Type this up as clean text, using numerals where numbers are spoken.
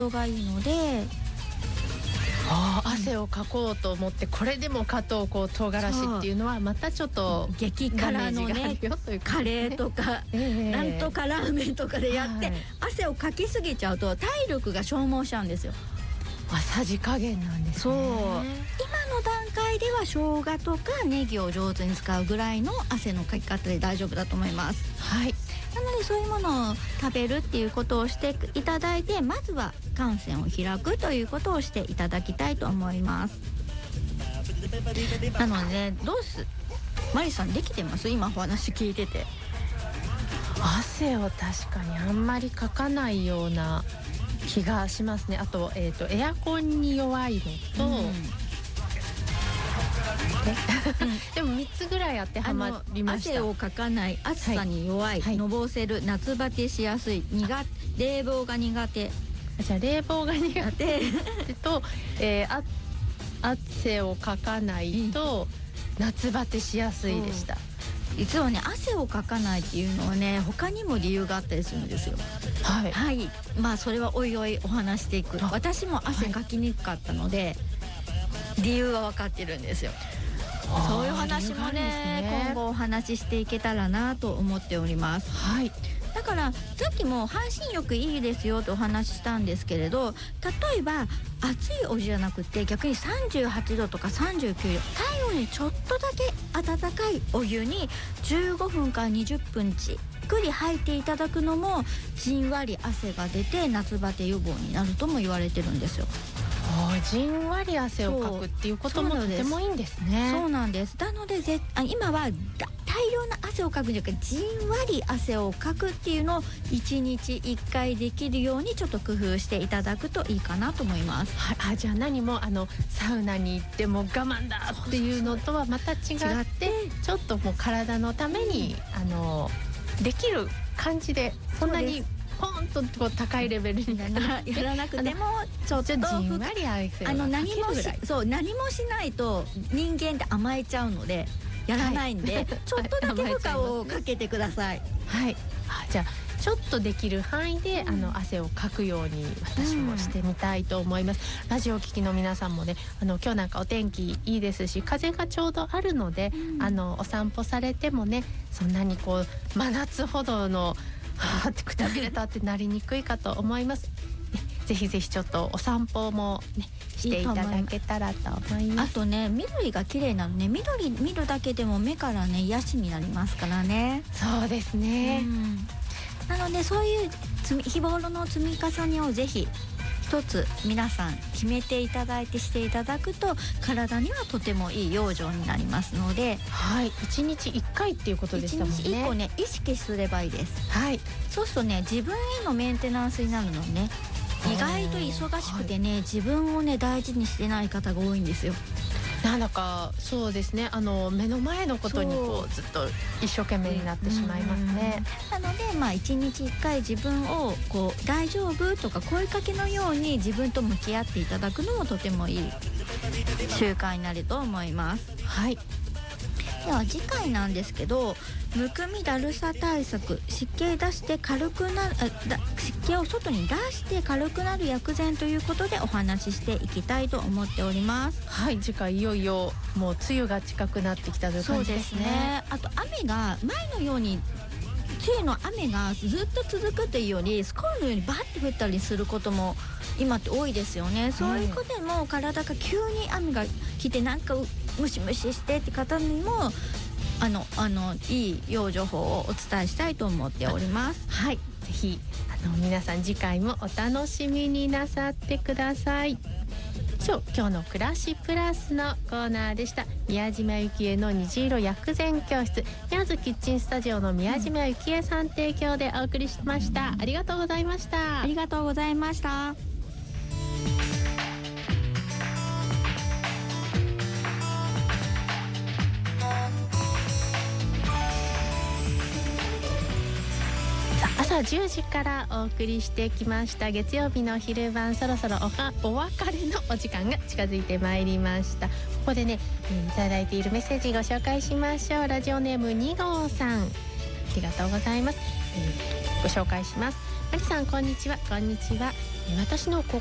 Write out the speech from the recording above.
がいいので、 汗をかこうと思ってこれでもかとこう唐辛子っていうのはまたちょっと激辛のねカレーとか、なんとかラーメンとかでやって、汗をかきすぎちゃうと体力が消耗しちゃうんですよ。 さじ加減なんですね。 そう、今の段階では生姜とかネギを上手に使うぐらいの汗のかき方で大丈夫だと思います。 はい。 なのでそういうものを食べるっていうことをしていただいて、まずは汗腺を開くということをしていただきたいと思います。なのでどうすマリさんできてます？今お話聞いてて。 汗を確かにあんまりかかないような気がしますね。あと、エアコンに弱いのと、でも3つぐらい当てはまりました。 汗をかかない、暑さに弱い、のぼせる、夏バテしやすい、冷房が苦手。 じゃあ冷房が苦手と、汗をかかないと夏バテしやすいでした。 実はね、汗をかかないっていうのはね、他にも理由があったりするんですよ。はい、まあそれはおいおいお話していく。私も汗かきにくかったので、理由は分かってるんですよ。そういう話もね、今後お話ししていけたらなと思っております。 はい。 だからさっきも半身浴いいですよとお話ししたんですけれど、例えば熱いお湯じゃなくて逆に38度とか39度、体温にちょっとだけ温かいお湯に15分から20分じっくり入っていただくのもじんわり汗が出て夏バテ予防になるとも言われてるんですよ。 じんわり汗をかくっていうこともとてもいいんですね。 そうなんです。なので今は大量な汗をかくんじゃなくて、じんわり汗をかくっていうのを1日1回できるようにちょっと工夫していただくといいかなと思います。 じゃあ何もサウナに行っても我慢だっていうのとはまた違ってちょっともう体のためにできる感じで、そんなにポンとこう高いレベルにやらなくてもちょっとじんわり汗をかけるぐらい。何もしないと人間って甘えちゃうのでやらないんで、ちょっとだけ負荷をかけてください。 はい。じゃあちょっとできる範囲で汗をかくように私もしてみたいと思います。ラジオ聴きの皆さんもね、今日なんかお天気いいですし風がちょうどあるので、お散歩されてもね、そんなにこう真夏ほどのってくたびれたってなりにくいかと思います。ぜひぜひちょっとお散歩もねしていただけたらと思います。 あとね、緑が綺麗なのね、緑見るだけでも目からね癒しになりますからね。 そうですね。 なのでそういう日頃の積み重ねをぜひ一つ皆さん決めていただいてしていただくと体にはとてもいい養生になりますので、 1日1回っていうことでしたもんね。 1日1個ね意識すればいいです。そうするとね、自分へのメンテナンスになるのね。意外と忙しくてね、自分をね大事にしてない方が多いんですよ。 なんだかそうですね、目の前のことにこうずっと一生懸命になってしまいますね。 なので1日1回自分をこう大丈夫とか声かけのように自分と向き合っていただくのもとてもいい習慣になると思います。では次回なんですけど、むくみだるさ対策、湿気出して軽くなる湿気を外に出して軽くなる薬膳ということでお話ししていきたいと思っております。 次回いよいよもう梅雨が近くなってきたという感じですね。 そうですね。あと雨が前のように梅雨の雨がずっと続くというよりスコールのようにバッて降ったりすることも今って多いですよね。そういうことでも体が急に雨が来てなんかムシムシしてって方にもいい養生法をお伝えしたいと思っております。 ぜひ皆さん次回もお楽しみになさってください。今日の暮らしプラスのコーナーでした。宮島幸恵の虹色薬膳教室、宮津キッチンスタジオの宮島幸恵さん提供でお送りしました。ありがとうございました。 ありがとうございました。 朝10時からお送りしてきました月曜日の昼晩、そろそろお別れのお時間が近づいてまいりました。ここでね、いただいているメッセージご紹介しましょう。ラジオネーム2号さん、ありがとうございます。ご紹介します。 マリさんこんにちは。こんにちは。私の